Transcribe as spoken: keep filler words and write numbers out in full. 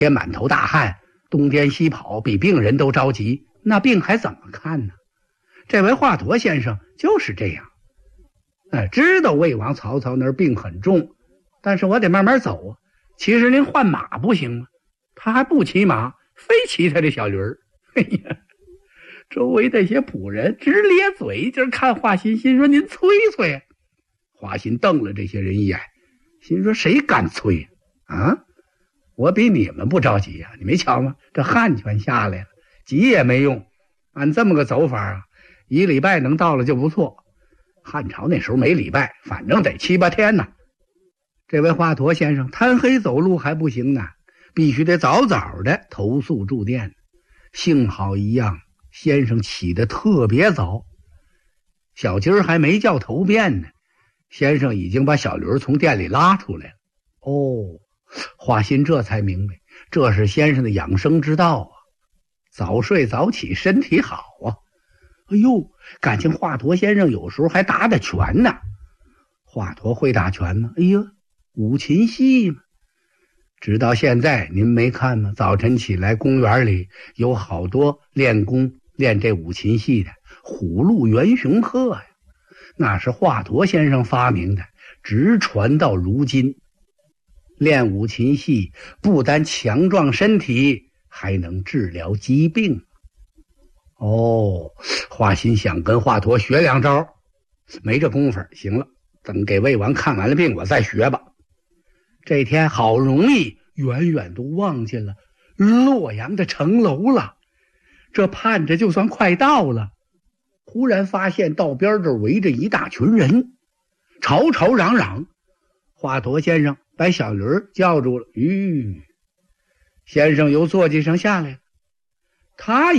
天满头大汗，东颠西跑，比病人都着急，那病还怎么看呢？这位华佗先生就是这样，哎，知道魏王曹操那儿病很重，但是我得慢慢走啊。其实您换马不行吗？他还不骑马，非骑他这小驴儿。哎呀，周围那些仆人直咧嘴，就是看华歆，心说您催催。华歆瞪了这些人一眼，心说谁敢催啊？我比你们不着急呀、啊！你没瞧吗？这汗全下来了，急也没用。按这么个走法啊，一礼拜能到了就不错。汉朝那时候没礼拜，反正得七八天呢。这位华佗先生贪黑走路还不行呢，必须得早早的投宿住店。幸好一样，先生起得特别早，小鸡儿还没叫头遍呢，先生已经把小驴从店里拉出来了。哦，华歆这才明白，这是先生的养生之道啊！早睡早起，身体好啊！哎呦，感情华佗先生有时候还打打拳呢。华佗会打拳吗？哎呀，五禽戏嘛。直到现在您没看吗？早晨起来公园里有好多练功练这五禽戏的，虎鹿猿熊鹤呀，那是华佗先生发明的，直传到如今。练五禽戏不但强壮身体，还能治疗疾病。哦，华歆想跟华佗学两招，没这功夫，行了，等给魏王看完了病我再学吧。这天好容易远远都望见了洛阳的城楼了，这盼着就算快到了，忽然发现道边这围着一大群人，吵吵嚷嚷。华佗先生把小驴叫住了，吁，先生由坐骑上下来了，他